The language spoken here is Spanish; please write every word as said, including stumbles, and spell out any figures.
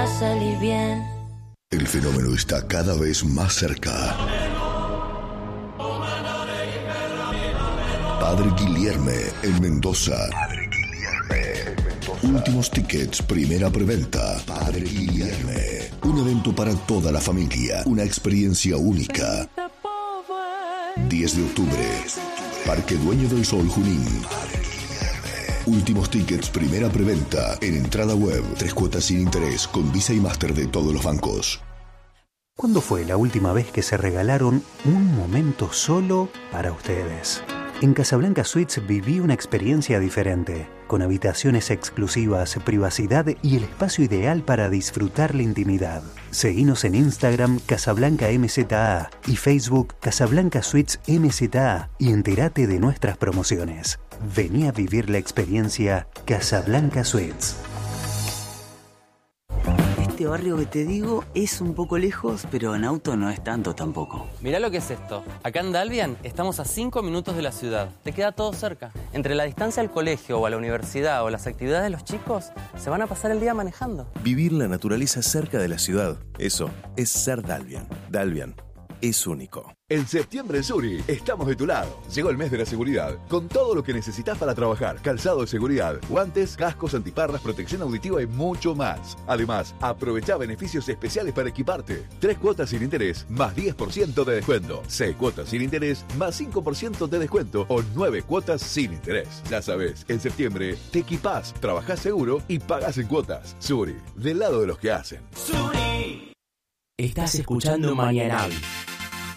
a salir bien. El fenómeno está cada vez más cerca. Padre Guilherme en Mendoza. Padre Guilherme en Mendoza. Últimos tickets, primera preventa. Padre Guilherme. Un evento para toda la familia. Una experiencia única. diez de octubre. Parque Dueño del Sol, Junín. Últimos tickets, primera preventa. En entrada web. Tres cuotas sin interés. Con Visa y Master de todos los bancos. ¿Cuándo fue la última vez que se regalaron un momento solo para ustedes? En Casablanca Suites viví una experiencia diferente, con habitaciones exclusivas, privacidad y el espacio ideal para disfrutar la intimidad. Seguinos en Instagram Casablanca M Z A y Facebook Casablanca Suites M Z A y entérate de nuestras promociones. Vení a vivir la experiencia Casablanca Suites. Este barrio que te digo es un poco lejos, pero en auto no es tanto tampoco. Mirá lo que es esto. Acá en Dalbian estamos a cinco minutos de la ciudad. Te queda todo cerca. Entre la distancia al colegio o a la universidad o las actividades de los chicos, se van a pasar el día manejando. Vivir la naturaleza cerca de la ciudad. Eso es ser Dalbian. Dalbian es único. En septiembre en Suri estamos de tu lado. Llegó el mes de la seguridad, con todo lo que necesitas para trabajar. Calzado de seguridad, guantes, cascos, antiparras, protección auditiva y mucho más. Además, aprovecha beneficios especiales para equiparte. Tres cuotas sin interés, más diez por ciento de descuento. Seis cuotas sin interés, más cinco por ciento de descuento. O nueve cuotas sin interés. Ya sabes, en septiembre te equipás, trabajás seguro y pagás en cuotas. Suri, del lado de los que hacen. Suri. Estás escuchando Mañanavi.